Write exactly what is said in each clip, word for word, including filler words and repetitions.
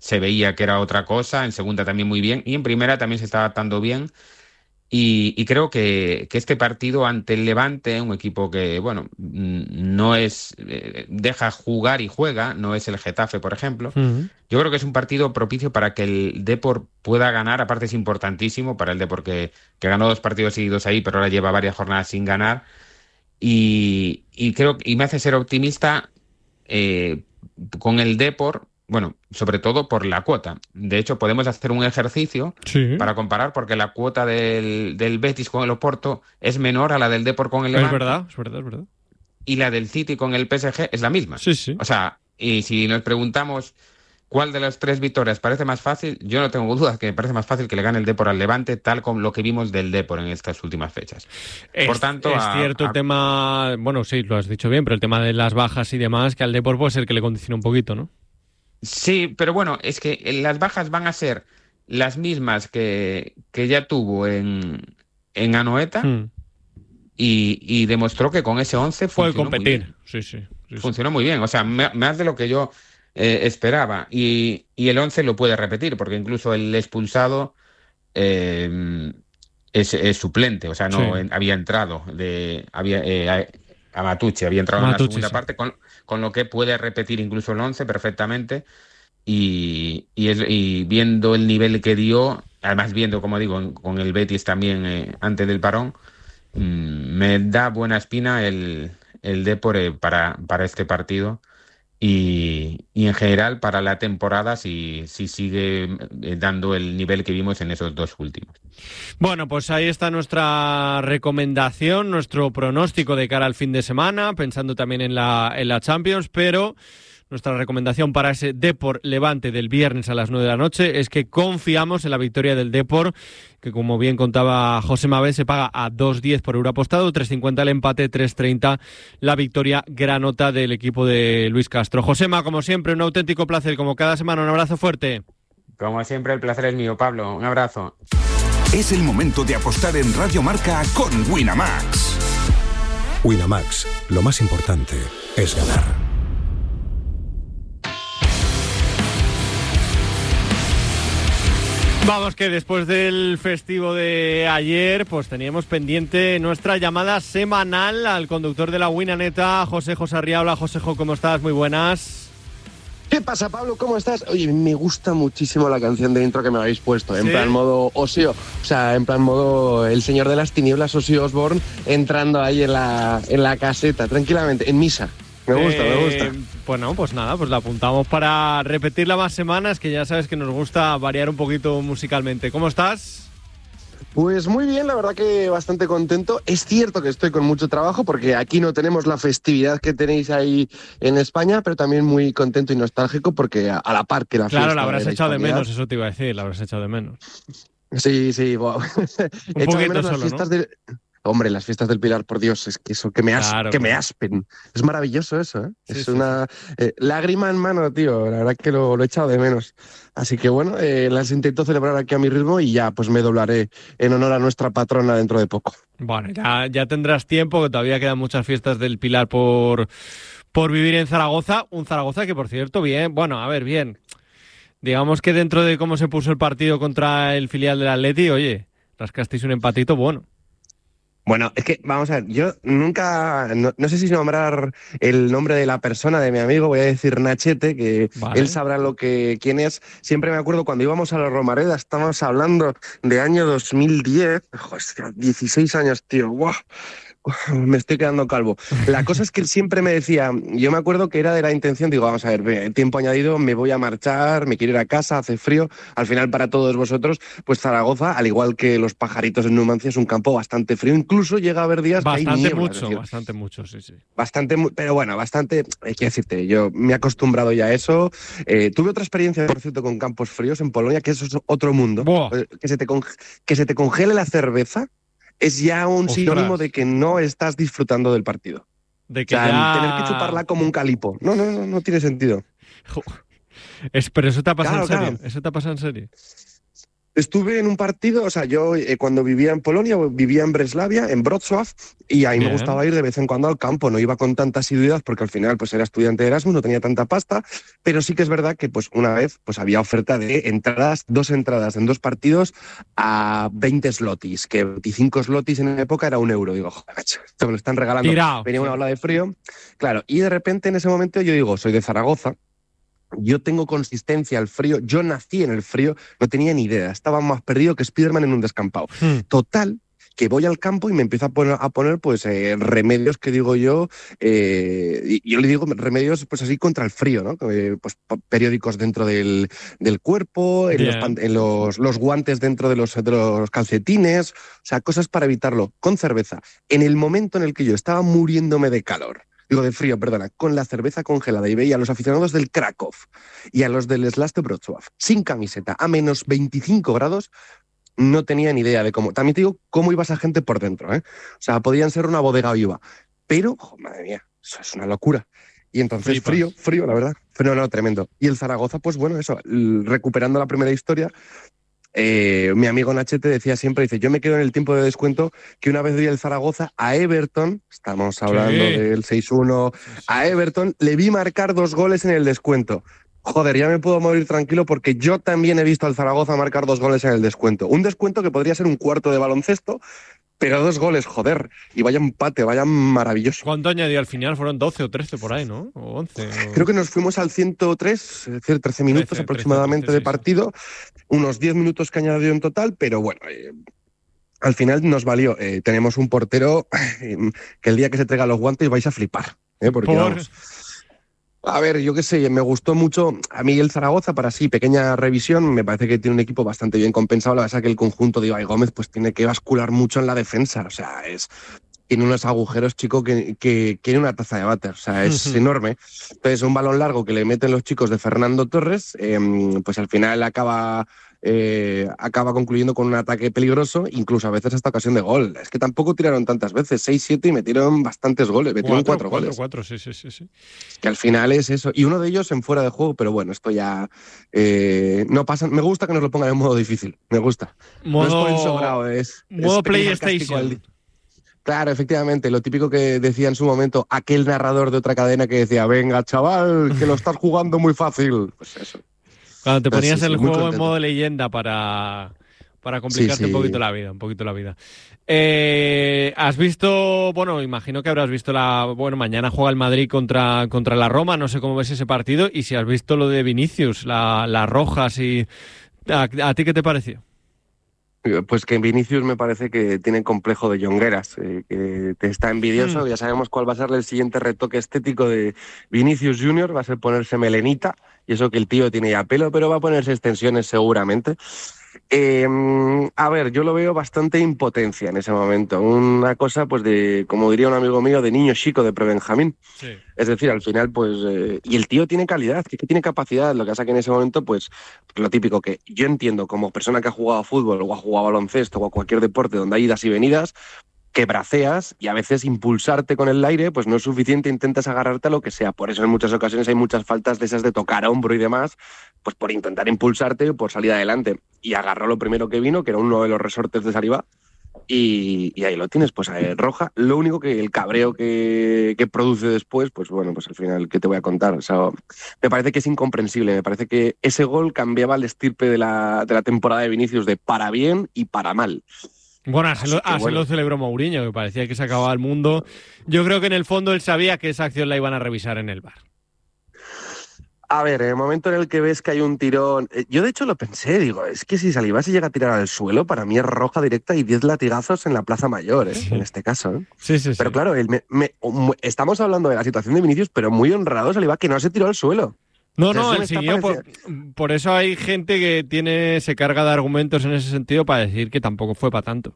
se veía que era otra cosa, en segunda también muy bien, y en primera también se está adaptando bien. Y, y creo que, que este partido ante el Levante, un equipo que, bueno, no es, eh, deja jugar y juega, no es el Getafe, por ejemplo. Uh-huh. Yo creo que es un partido propicio para que el Depor pueda ganar. Aparte es importantísimo para el Depor que, que ganó dos partidos seguidos ahí, pero ahora lleva varias jornadas sin ganar. Y, y creo y me hace ser optimista eh, con el Depor. Bueno, sobre todo por la cuota. De hecho, podemos hacer un ejercicio sí. para comparar, porque la cuota del, del Betis con el Oporto es menor a la del Depor con el Levante. Es verdad, es verdad, es verdad. Y la del City con el P S G es la misma. Sí, sí. O sea, y si nos preguntamos cuál de las tres victorias parece más fácil, yo no tengo dudas que me parece más fácil que le gane el Depor al Levante, tal como lo que vimos del Depor en estas últimas fechas. Es, Por tanto, es a, cierto a... el tema, bueno, sí, lo has dicho bien, pero el tema de las bajas y demás, que al Depor puede ser que le condicione un poquito, ¿no? Sí, pero bueno, es que las bajas van a ser las mismas que, que ya tuvo en, en Anoeta hmm. y, y demostró que con ese once puede funcionó competir. Muy bien. Sí, sí, sí, funcionó sí. muy bien, o sea, más de lo que yo eh, esperaba. Y, y el once lo puede repetir, porque incluso el expulsado eh, es, es suplente, o sea, no sí. en, había entrado de había eh, a Matucci, había entrado Matucci, en la segunda sí. parte, con, con lo que puede repetir incluso el once perfectamente. Y, y, es, y viendo el nivel que dio, además viendo, como digo, con el Betis también eh, antes del parón, mmm, me da buena espina el, el Depor eh, para, para este partido y, y en general para la temporada si, si sigue eh, dando el nivel que vimos en esos dos últimos. Bueno, pues ahí está nuestra recomendación, nuestro pronóstico de cara al fin de semana, pensando también en la, en la Champions, pero nuestra recomendación para ese Depor Levante del viernes a las nueve de la noche es que confiamos en la victoria del Depor, que como bien contaba José Mabé, se paga a dos diez por euro apostado, tres cincuenta el empate, tres treinta la victoria granota del equipo de Luis Castro. Josema, como siempre, un auténtico placer, como cada semana, un abrazo fuerte. Como siempre, el placer es mío, Pablo, un abrazo. Es el momento de apostar en Radio Marca con Winamax. Winamax, lo más importante es ganar. Vamos, que después del festivo de ayer, pues teníamos pendiente nuestra llamada semanal al conductor de la Winaneta, José José Arriaula. Josejo, ¿cómo estás? Muy buenas. ¿Qué pasa, Pablo? ¿Cómo estás? Oye, me gusta muchísimo la canción de intro que me habéis puesto, en ¿Sí? plan modo Osio, o sea, en plan modo El Señor de las Tinieblas, Ozzy Osbourne, entrando ahí en la, en la caseta, tranquilamente, en misa. Me gusta, eh, me gusta. Bueno, pues nada, pues la apuntamos para repetirla más semanas, que ya sabes que nos gusta variar un poquito musicalmente. ¿Cómo estás? Pues muy bien, la verdad que bastante contento. Es cierto que estoy con mucho trabajo porque aquí no tenemos la festividad que tenéis ahí en España, pero también muy contento y nostálgico porque a, a la par que la claro, fiesta... Claro, la habrás de la echado de hispanidad. menos, eso te iba a decir, la habrás echado de menos. Sí, sí, wow. Un He echado de poquito menos las solo, fiestas ¿no? de... Hombre, las fiestas del Pilar, por Dios, es que eso, que me, as, Claro, que me claro. aspen. Es maravilloso eso, ¿eh? Sí, es sí, una eh, lágrima en mano, tío. La verdad que lo, lo he echado de menos. Así que bueno, eh, las intento celebrar aquí a mi ritmo y ya pues me doblaré en honor a nuestra patrona dentro de poco. Bueno, ya, ya tendrás tiempo, que todavía quedan muchas fiestas del Pilar por, por vivir en Zaragoza. Un Zaragoza que, por cierto, bien, bueno, a ver, bien. Digamos que dentro de cómo se puso el partido contra el filial del Atleti, oye, rascasteis un empatito bueno. Bueno, es que, vamos a ver, yo nunca, no, no sé si nombrar el nombre de la persona, de mi amigo, voy a decir Nachete, que vale. Él sabrá lo que quién es. Siempre me acuerdo cuando íbamos a la Romareda, estábamos hablando de año dos mil diez, joder, dieciséis años, tío, ¡guau! Me estoy quedando calvo. La cosa es que él siempre me decía, yo me acuerdo que era de la intención, digo, vamos a ver, tiempo añadido, me voy a marchar, me quiero ir a casa, hace frío. Al final, para todos vosotros, pues Zaragoza, al igual que los pajaritos en Numancia, es un campo bastante frío. Incluso llega a haber días bastante que hay niebla. Mucho, es decir, bastante mucho, sí, sí. Bastante, pero bueno, bastante, hay que decirte, yo me he acostumbrado ya a eso. Eh, tuve otra experiencia, por cierto, con campos fríos en Polonia, que eso es otro mundo. Buah. Que se te conge- que se te congele la cerveza es ya un Ostras. sinónimo de que no estás disfrutando del partido. De que o sea, ya... tener que chuparla como un calipo. No, no, no, no tiene sentido. Es, pero eso te ha pasado Claro, en serio. claro. Eso te ha pasado en serio. Estuve en un partido, o sea, yo eh, cuando vivía en Polonia, vivía en Breslavia, en Wrocław, y ahí Bien. me gustaba ir de vez en cuando al campo. No iba con tanta asiduidad porque al final pues era estudiante de Erasmus, no tenía tanta pasta, pero sí que es verdad que pues una vez pues había oferta de entradas, dos entradas en dos partidos a veinte zlotys, que veinticinco zlotys en la época era un euro. Digo, joder, macho, esto me lo están regalando. Tirao. Venía una ola de frío, claro, y de repente en ese momento yo digo, soy de Zaragoza, yo tengo consistencia al frío, yo nací en el frío, no tenía ni idea, estaba más perdido que Spiderman en un descampado. Hmm. Total, que voy al campo y me empiezo a poner, a poner pues eh, remedios que digo yo, eh, y yo le digo remedios pues así contra el frío, ¿no? Eh, pues periódicos dentro del, del cuerpo, en, los, en los, los guantes dentro de los, de los calcetines, o sea, cosas para evitarlo, con cerveza. En el momento en el que yo estaba muriéndome de calor, digo de frío, perdona, con la cerveza congelada, y veía a los aficionados del Krakow y a los del Śląsk Wrocław sin camiseta a menos veinticinco grados, no tenía ni idea de cómo. También te digo cómo iba esa gente por dentro, ¿eh? O sea, podían ser una bodega viva, pero, oh, madre mía, eso es una locura. Y entonces Flipas. frío, frío, la verdad. Pero no, tremendo. Y el Zaragoza, pues bueno, eso, recuperando la primera historia, Eh, mi amigo Nachete decía siempre, dice, yo me quedo en el tiempo de descuento que una vez vi el Zaragoza a Everton, estamos hablando sí. del seis uno, sí, sí. a Everton, le vi marcar dos goles en el descuento. Joder, ya me puedo morir tranquilo porque yo también he visto al Zaragoza marcar dos goles en el descuento. Un descuento que podría ser un cuarto de baloncesto, pero dos goles, joder. Y vaya empate, vaya maravilloso. ¿Cuánto añadió al final? Fueron doce o trece por ahí, ¿no? O once. O... Creo que nos fuimos al ciento tres, es decir, trece minutos trece, aproximadamente trece, trece, de partido. Sí, sí. Unos diez minutos que añadió en total, pero bueno, eh, al final nos valió. Eh, tenemos un portero eh, que el día que se traiga los guantes vais a flipar. Eh, porque por... vamos... A ver, yo qué sé, me gustó mucho a mí el Zaragoza, para sí, pequeña revisión, me parece que tiene un equipo bastante bien compensado, la verdad es que el conjunto de Ibai Gómez pues tiene que bascular mucho en la defensa, o sea, es tiene unos agujeros, chico, que, que quiere una taza de váter, o sea, es uh-huh. enorme. Entonces, un balón largo que le meten los chicos de Fernando Torres, eh, pues al final acaba... Eh, acaba concluyendo con un ataque peligroso, incluso a veces hasta ocasión de gol. Es que tampoco tiraron tantas veces, seis siete y metieron bastantes goles, metieron cuatro, cuatro goles. Cuatro, sí, sí, sí, sí. Es que al final es eso. Y uno de ellos en fuera de juego, pero bueno, esto ya eh, no pasa. Me gusta que nos lo pongan en modo difícil, me gusta. Modo, no es por el sobrado, es... Modo es PlayStation. Claro, efectivamente, lo típico que decía en su momento aquel narrador de otra cadena que decía, venga, chaval, que lo estás jugando muy fácil. Pues eso. Cuando te ponías sí, sí, el juego en modo leyenda para, para complicarte sí, sí. un poquito la vida, un poquito la vida. Eh, ¿Has visto, bueno, imagino que habrás visto la, bueno, mañana juega el Madrid contra, contra la Roma, no sé cómo ves ese partido, y si has visto lo de Vinicius, la, las rojas, y ¿a, a ti qué te pareció? Pues que Vinicius me parece que tiene complejo de Llongueras, eh, que te está envidioso, mm. ya sabemos cuál va a ser el siguiente retoque estético de Vinicius Junior, va a ser ponerse melenita, y eso que el tío tiene ya pelo, pero va a ponerse extensiones seguramente. Eh, a ver, yo lo veo bastante impotencia en ese momento, una cosa pues de, como diría un amigo mío, de niño chico de prebenjamín. Sí. Es decir, al final pues, eh, y el tío tiene calidad, que tiene capacidad, lo que pasa que en ese momento pues lo típico que yo entiendo como persona que ha jugado a fútbol o ha jugado a baloncesto o a cualquier deporte donde hay idas y venidas, que braceas y a veces impulsarte con el aire pues no es suficiente, intentas agarrarte a lo que sea. Por eso en muchas ocasiones hay muchas faltas de esas de tocar a hombro y demás, pues por intentar impulsarte o por salir adelante. Y agarró lo primero que vino, que era uno de los resortes de Saribá, y, y ahí lo tienes, pues eh, roja. Lo único que el cabreo que, que produce después, pues bueno, pues al final, ¿qué te voy a contar? O sea, me parece que es incomprensible, me parece que ese gol cambiaba el estirpe de la, de la temporada de Vinicius de para bien y para mal. Bueno, así, lo, así bueno. lo celebró Mourinho, que parecía que se acababa el mundo. Yo creo que en el fondo él sabía que esa acción la iban a revisar en el V A R. A ver, en el momento en el que ves que hay un tirón... Yo de hecho lo pensé, digo, es que si Saliba se llega a tirar al suelo, para mí es roja directa y diez latigazos en la Plaza Mayor, ¿eh? Sí. En este caso. ¿eh? Sí, sí, pero sí. claro, él me, me, estamos hablando de la situación de Vinicius, pero muy honrado Saliba que no se tiró al suelo. No, o sea, no, él siguió, por, por eso hay gente que tiene se carga de argumentos en ese sentido para decir que tampoco fue para tanto.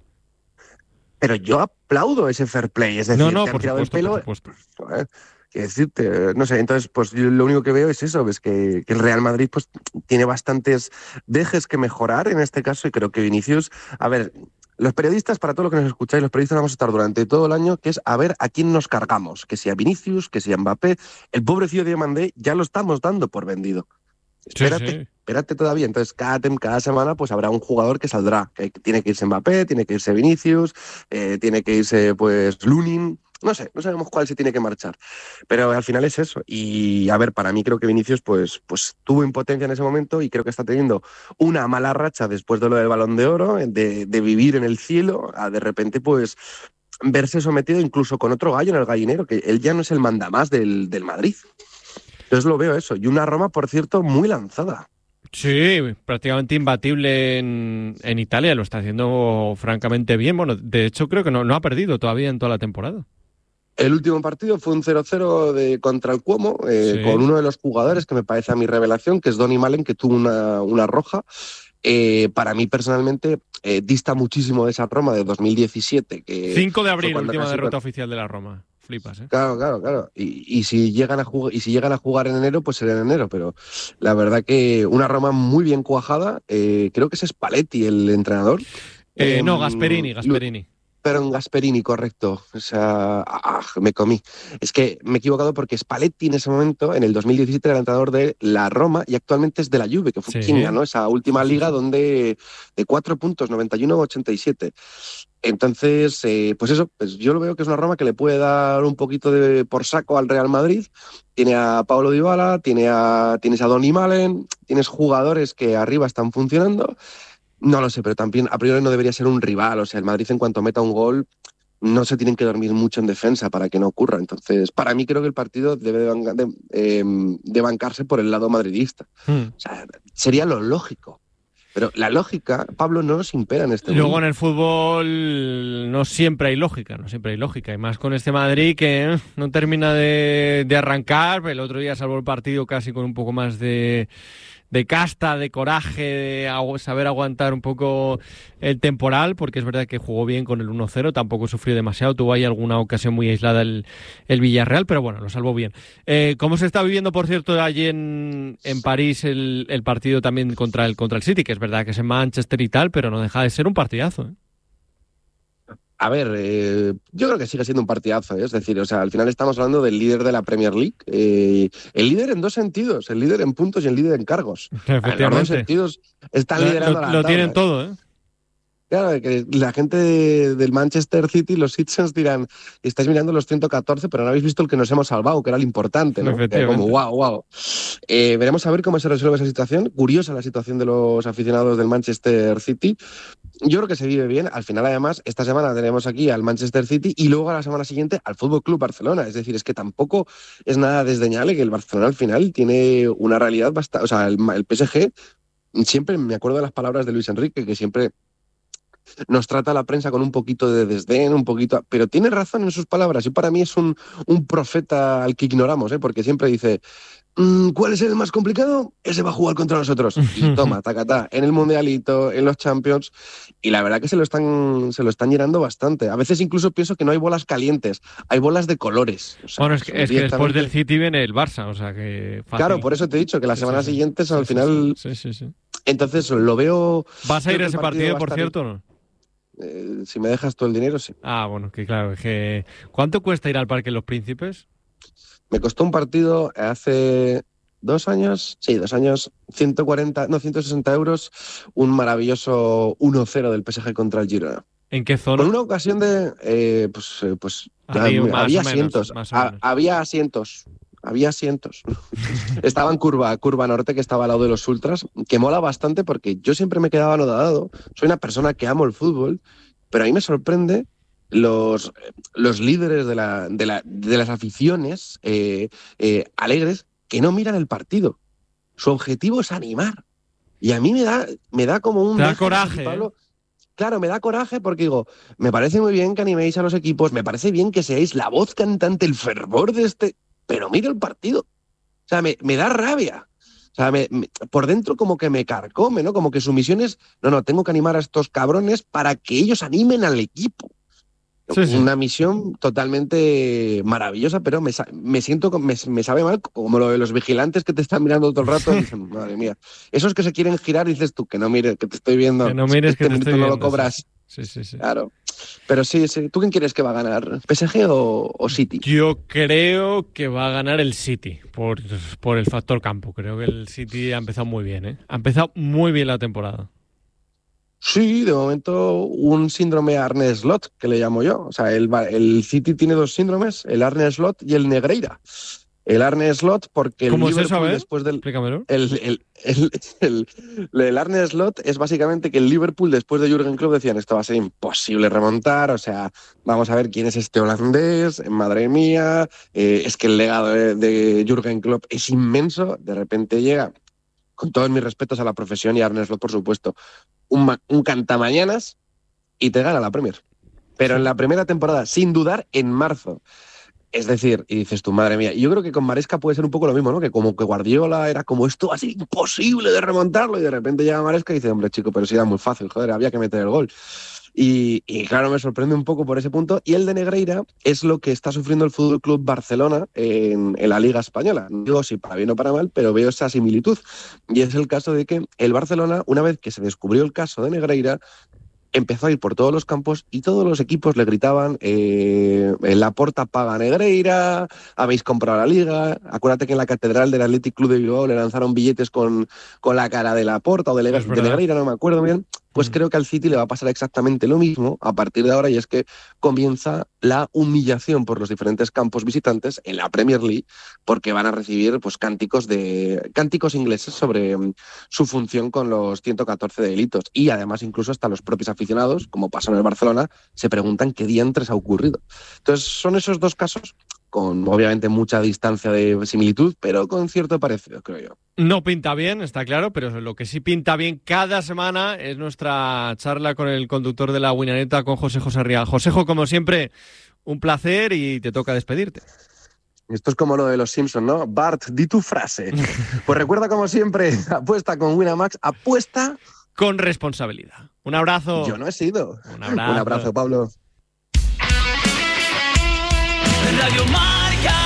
Pero yo aplaudo ese fair play, es decir, no, no, te han por tirado supuesto, el pelo. Por supuesto. Joder, qué decirte, no sé, entonces pues yo lo único que veo es eso, es que, que el Real Madrid pues tiene bastantes dejes que mejorar en este caso y creo que Vinicius, a ver, los periodistas, para todos los que nos escucháis, los periodistas vamos a estar durante todo el año, que es a ver a quién nos cargamos, que sea Vinicius, que sea Mbappé, el pobrecillo de Diomandé ya lo estamos dando por vendido. Espérate, sí, sí. espérate todavía. Entonces, cada, cada semana pues habrá un jugador que saldrá. Que tiene que irse Mbappé, tiene que irse Vinicius, eh, tiene que irse pues Lunin. No sé, no sabemos cuál se tiene que marchar. Pero al final es eso. Y a ver, para mí creo que Vinicius pues, pues tuvo impotencia en ese momento y creo que está teniendo una mala racha después de lo del Balón de Oro, de, de vivir en el cielo, a de repente pues verse sometido incluso con otro gallo en el gallinero, que él ya no es el mandamás del, del Madrid. Entonces lo veo eso. Y una Roma, por cierto, muy lanzada. Sí, prácticamente imbatible en, en Italia, lo está haciendo francamente bien. Bueno, de hecho creo que no, no ha perdido todavía en toda la temporada. El último partido fue un cero cero de, contra el Como, eh, sí. con uno de los jugadores que me parece a mi revelación, que es Donny Malen, que tuvo una, una roja. Eh, para mí, personalmente, eh, dista muchísimo de esa Roma de dos mil diecisiete. Que cinco de abril, última derrota con... oficial de la Roma. Flipas, ¿eh? Claro, claro, claro. Y, y, si llegan a jugar, y si llegan a jugar en enero, pues será en enero. Pero la verdad que una Roma muy bien cuajada. Eh, creo que ese es Spalletti, el entrenador. Eh, eh, no, Gasperini, Gasperini. Pero en Gasperini, correcto. O sea, ah, me comí. Es que me he equivocado porque Spalletti en ese momento, en el dos mil diecisiete, era el entrenador de la Roma y actualmente es de la Juve, que fue sí. quien ganó esa última liga donde de cuatro puntos, noventa y uno a ochenta y siete. Entonces, eh, pues eso, pues yo lo veo que es una Roma que le puede dar un poquito de por saco al Real Madrid. Tiene a Paulo Dybala, tiene a, tienes a Donny Malen, tienes jugadores que arriba están funcionando. No lo sé, pero también a priori no debería ser un rival. O sea, el Madrid en cuanto meta un gol no se tienen que dormir mucho en defensa para que no ocurra. Entonces, para mí creo que el partido debe de, de, eh, de bancarse por el lado madridista. Hmm. O sea, sería lo lógico. Pero la lógica, Pablo, no nos impera en este Luego mundo. En el fútbol no siempre hay lógica, no siempre hay lógica. Y más con este Madrid que eh, no termina de, de arrancar. El otro día salvó el partido casi con un poco más de... de casta, de coraje, de agu- saber aguantar un poco el temporal, porque es verdad que jugó bien con el uno cero, tampoco sufrió demasiado, tuvo ahí alguna ocasión muy aislada el, el Villarreal, pero bueno, lo salvó bien. Eh, ¿Cómo se está viviendo, por cierto, allí en, en París el, el partido también contra el, contra el City? Que es verdad que es en Manchester y tal, pero no deja de ser un partidazo, ¿eh? A ver, eh, yo creo que sigue siendo un partidazo, ¿eh? Es decir, o sea, al final estamos hablando del líder de la Premier League, eh, el líder en dos sentidos, el líder en puntos y el líder en cargos. Efectivamente. En los dos sentidos están lo, liderando lo, la lo tabla, tienen ¿eh? todo, ¿eh? Claro, que la gente de, del Manchester City, los Citizens dirán, estáis mirando los ciento catorce, pero no habéis visto el que nos hemos salvado, que era el importante, ¿no? Que era como, wow, wow. Eh, veremos a ver cómo se resuelve esa situación. Curiosa la situación de los aficionados del Manchester City. Yo creo que se vive bien. Al final, además, esta semana tenemos aquí al Manchester City y luego a la semana siguiente al Fútbol Club Barcelona. Es decir, es que tampoco es nada desdeñable que el Barcelona al final tiene una realidad bastante... O sea, el, el P S G, siempre me acuerdo de las palabras de Luis Enrique, que siempre nos trata la prensa con un poquito de desdén, un poquito... Pero tiene razón en sus palabras y para mí es un, un profeta al que ignoramos, ¿eh? Porque siempre dice... ¿Cuál es el más complicado? Ese va a jugar contra nosotros. Y toma, tacatá, en el Mundialito, en los Champions. Y la verdad que se lo están se lo están llenando bastante. A veces incluso pienso que no hay bolas calientes, hay bolas de colores. O sea, bueno, es que, es que después del City viene el Barça, o sea que... Fácil. Claro, por eso te he dicho que las sí, semanas sí, siguientes sí, al sí, final... Sí, sí, sí. Entonces lo veo... ¿Vas a ir a ese partido, partido por cierto, o no? Eh, si me dejas todo el dinero, sí. Ah, bueno, que claro, que... ¿Cuánto cuesta ir al Parque Los Príncipes? Me costó un partido hace dos años, sí, dos años, ciento cuarenta, no, ciento sesenta euros, un maravilloso uno cero del P S G contra el Girona. ¿En qué zona? Con una ocasión de, eh, pues, eh, pues Ahí, había, más había o menos, asientos, más o a, menos. había asientos, había asientos. Estaba en curva, curva norte, que estaba al lado de los ultras, que mola bastante porque yo siempre me quedaba anodado. Soy una persona que amo el fútbol, pero a mí me sorprende los, los líderes de, la, de, la, de las aficiones eh, eh, alegres que no miran el partido. Su objetivo es animar. Y a mí me da, me da como un... Te da coraje, Pablo. Claro, me da coraje porque digo, me parece muy bien que animéis a los equipos, me parece bien que seáis la voz cantante, el fervor de este... Pero mira el partido. O sea, me, me da rabia. O sea, me, me, por dentro como que me carcome, ¿no? Como que su misión es, no, no, tengo que animar a estos cabrones para que ellos animen al equipo. Sí, sí. Una misión totalmente maravillosa, pero me, me siento, me, me sabe mal, como lo de los vigilantes que te están mirando todo el rato y dicen, madre mía, esos que se quieren girar, dices tú, que no mires, que te estoy viendo, que no mires, este que te minuto estoy no viendo, lo cobras. Sí, sí, sí. Claro. Pero sí, sí. ¿Tú quién quieres que va a ganar? ¿P S G o, o City? Yo creo que va a ganar el City por, por el factor campo. Creo que el City ha empezado muy bien, ¿eh? Ha empezado muy bien la temporada. Sí, de momento un síndrome Arne Slot, que le llamo yo. O sea, el, el City tiene dos síndromes, el Arne Slot y el Negreira. El Arne Slot porque el ¿Cómo es Liverpool eso, a ver? después del... Explícamelo. El, el, el, el, el, el Arne Slot es básicamente que el Liverpool después de Jürgen Klopp decían esto va a ser imposible remontar, o sea, vamos a ver quién es este holandés, madre mía, eh, es que el legado de, de Jürgen Klopp es inmenso, de repente llega, con todos mis respetos a la profesión y a Arne Slot por supuesto, un, un cantamañanas y te gana la Premier. Pero en la primera temporada, sin dudar, en marzo. Es decir, y dices tú, madre mía, y yo creo que con Maresca puede ser un poco lo mismo, ¿no? Que como que Guardiola era como esto así imposible de remontarlo y de repente llega Maresca y dice, hombre, chico, pero sí era muy fácil, joder, había que meter el gol. Y, y claro, me sorprende un poco por ese punto. Y el de Negreira es lo que está sufriendo el F C Barcelona en, en la Liga Española. No digo si para bien o para mal, pero veo esa similitud. Y es el caso de que el Barcelona, una vez que se descubrió el caso de Negreira, empezó a ir por todos los campos y todos los equipos le gritaban eh, Laporta paga Negreira, habéis comprado la Liga. Acuérdate que en la catedral del Athletic Club de Bilbao le lanzaron billetes con, con la cara de Laporta o de, Lega, de Negreira, no me acuerdo bien. Pues creo que al City le va a pasar exactamente lo mismo a partir de ahora, y es que comienza la humillación por los diferentes campos visitantes en la Premier League, porque van a recibir pues cánticos de cánticos ingleses sobre um, su función con los ciento catorce delitos. Y además incluso hasta los propios aficionados, como pasó en el Barcelona, se preguntan qué diantres ha ocurrido. Entonces son esos dos casos con obviamente mucha distancia de similitud, pero con cierto parecido, creo yo. No pinta bien, está claro, pero lo que sí pinta bien cada semana es nuestra charla con el conductor de la Winaneta, con José José Rial. Josejo, como siempre, un placer y te toca despedirte. Esto es como lo de los Simpsons, ¿no? Bart, di tu frase. Pues recuerda, como siempre, apuesta con Winamax, apuesta... con responsabilidad. Un abrazo. Yo no he sido. Un abrazo. Un abrazo, Pablo. Radio Marca.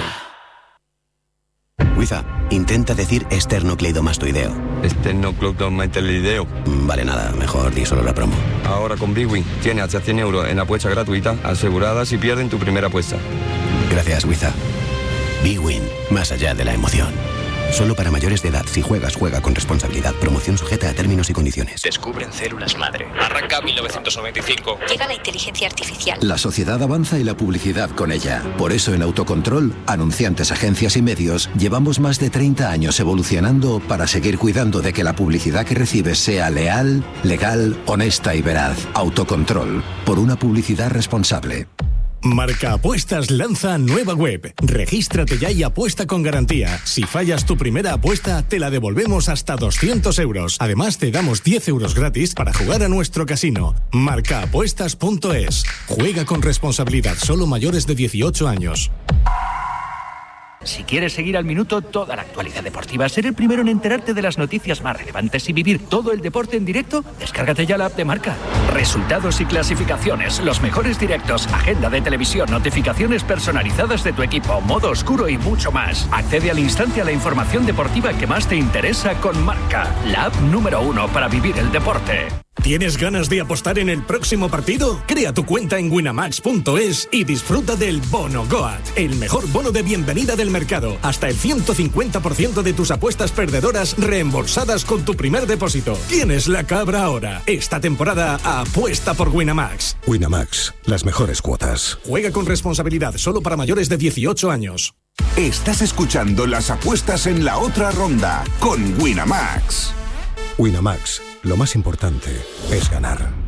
Wiza, intenta decir esternocleidomastoideo. Esternocleidomastoideo. Vale, nada, mejor di solo la promo. Ahora con Bwin tienes hasta cien euros en apuesta gratuita asegurada si pierden tu primera apuesta. Gracias, Wiza. Bwin, más allá de la emoción. Solo para mayores de edad. Si juegas, juega con responsabilidad. Promoción sujeta a términos y condiciones. Descubren células madre. Arranca mil novecientos noventa y cinco. Llega la inteligencia artificial. La sociedad avanza y la publicidad con ella. Por eso en Autocontrol, anunciantes, agencias y medios, llevamos más de treinta años evolucionando para seguir cuidando de que la publicidad que recibes sea leal, legal, honesta y veraz. Autocontrol. Por una publicidad responsable. Marca Apuestas lanza nueva web. Regístrate ya y apuesta con garantía. Si fallas tu primera apuesta, te la devolvemos hasta doscientos euros. Además, te damos diez euros gratis para jugar a nuestro casino. marca apuestas punto es. Juega con responsabilidad. Solo mayores de dieciocho años. Si quieres seguir al minuto toda la actualidad deportiva, ser el primero en enterarte de las noticias más relevantes y vivir todo el deporte en directo, descárgate ya la app de Marca. Resultados y clasificaciones, los mejores directos, agenda de televisión, notificaciones personalizadas de tu equipo, modo oscuro y mucho más. Accede al instante a la información deportiva que más te interesa con Marca, la app número uno para vivir el deporte. ¿Tienes ganas de apostar en el próximo partido? Crea tu cuenta en winamax punto es y disfruta del Bono Goat, el mejor bono de bienvenida del mercado. Hasta el ciento cincuenta por ciento de tus apuestas perdedoras reembolsadas con tu primer depósito. Tienes la cabra ahora. Esta temporada apuesta por Winamax. Winamax, las mejores cuotas. Juega con responsabilidad, solo para mayores de dieciocho años. Estás escuchando las apuestas en la otra ronda con Winamax. Winamax, lo más importante es ganar.